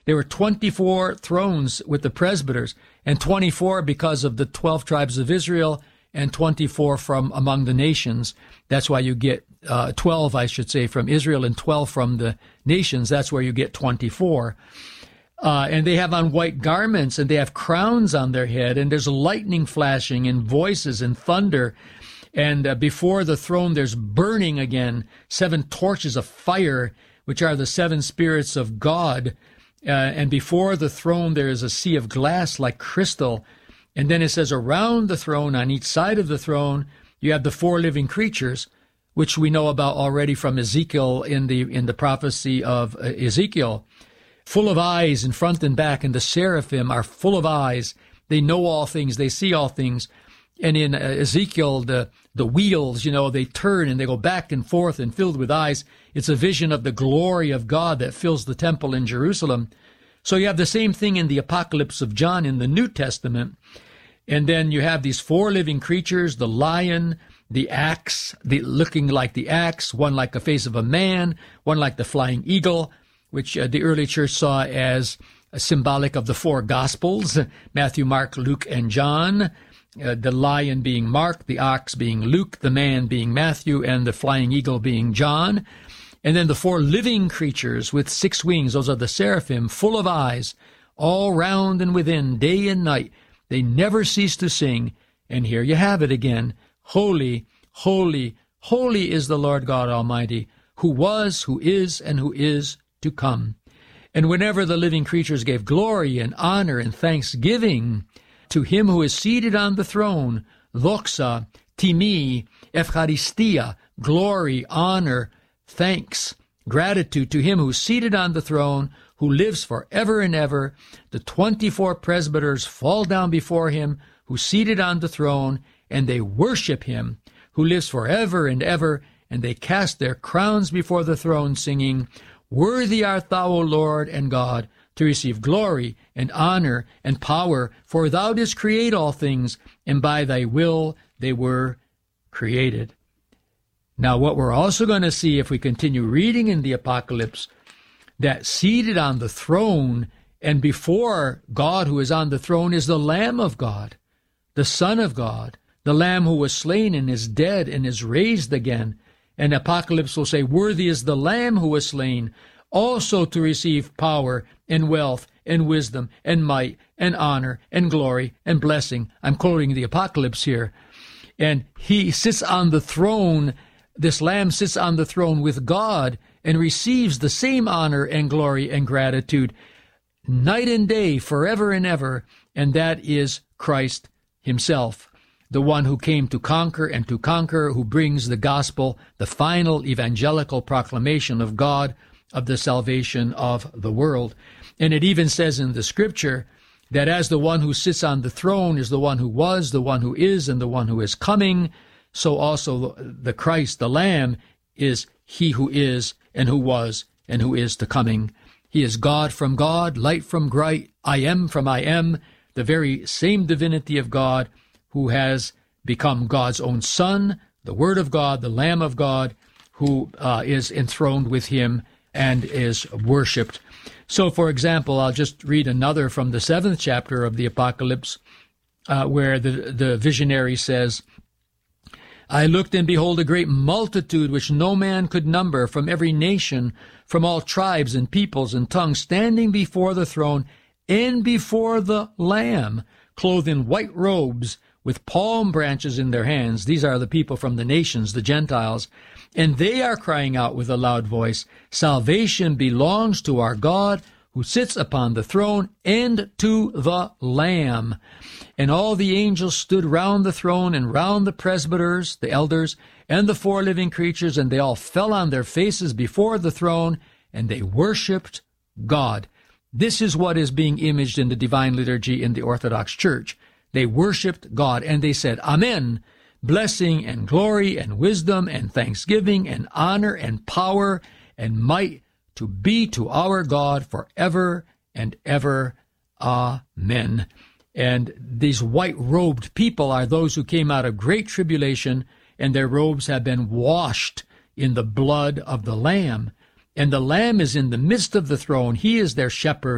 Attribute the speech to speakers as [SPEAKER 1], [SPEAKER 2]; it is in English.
[SPEAKER 1] There were 24 thrones with the presbyters, and 24 because of the 12 tribes of Israel, and 24 from among the nations. That's why you get 12, I should say, from Israel, and 12 from the nations. That's where you get 24. And they have on white garments, and they have crowns on their head, and there's lightning flashing, and voices, and thunder. And before the throne there's burning again, 7 torches of fire, which are the 7 spirits of God. And before the throne there is a sea of glass like crystal. And then it says, around the throne, on each side of the throne, you have the 4 living creatures, which we know about already from Ezekiel in the prophecy of Ezekiel, full of eyes in front and back, and the seraphim are full of eyes. They know all things, they see all things. And in Ezekiel, the wheels, they turn and they go back and forth and filled with eyes. It's a vision of the glory of God that fills the temple in Jerusalem. So you have the same thing in the Apocalypse of John in the New Testament. And then you have these 4 living creatures, the lion, the axe, looking like the axe, one like the face of a man, one like the flying eagle, which the early church saw as symbolic of the 4 Gospels, Matthew, Mark, Luke, and John. The lion being Mark, the ox being Luke, the man being Matthew, and the flying eagle being John. And then the 4 living creatures with 6 wings, those are the seraphim, full of eyes, all round and within, day and night. They never cease to sing. And here you have it again. Holy, holy, holy is the Lord God Almighty, who was, who is, and who is to come. And whenever the living creatures gave glory and honor and thanksgiving to him who is seated on the throne, doxa, timi, Eucharistia, glory, honor, thanks, gratitude to him who is seated on the throne, who lives forever and ever, the 24 presbyters fall down before him who is seated on the throne, and they worship him who lives forever and ever, and they cast their crowns before the throne, singing, Worthy art thou, O Lord and God, to receive glory and honor and power, for thou didst create all things, and by thy will they were created. Now, what we're also going to see if we continue reading in the Apocalypse, that seated on the throne and before God who is on the throne is the Lamb of God, the Son of God, the Lamb who was slain and is dead and is raised again. And Apocalypse will say, Worthy is the Lamb who was slain, also to receive power and wealth and wisdom and might and honor and glory and blessing. I'm quoting the Apocalypse here. And he sits on the throne, this Lamb sits on the throne with God and receives the same honor and glory and gratitude night and day, forever and ever. And that is Christ himself, the one who came to conquer, who brings the gospel, the final evangelical proclamation of God, of the salvation of the world. And it even says in the scripture that as the one who sits on the throne is the one who was, the one who is, and the one who is coming, so also the Christ, the Lamb, is he who is and who was and who is to coming. He is God from God, light from bright, I am from I am, the very same divinity of God, who has become God's own Son, the Word of God, the Lamb of God, who is enthroned with him and is worshipped. So, for example, I'll just read another from the 7th chapter of the Apocalypse, where the visionary says, I looked, and behold, a great multitude which no man could number, from every nation, from all tribes and peoples and tongues, standing before the throne and before the Lamb, clothed in white robes, with palm branches in their hands. These are the people from the nations, the Gentiles. And they are crying out with a loud voice, Salvation belongs to our God, who sits upon the throne, and to the Lamb. And all the angels stood round the throne and round the presbyters, the elders, and the 4 living creatures, and they all fell on their faces before the throne, and they worshipped God. This is what is being imaged in the divine liturgy in the Orthodox Church. They worshipped God, and they said, Amen, blessing and glory and wisdom and thanksgiving and honor and power and might to be to our God forever and ever. Amen. And these white-robed people are those who came out of great tribulation, and their robes have been washed in the blood of the Lamb. And the Lamb is in the midst of the throne. He is their shepherd.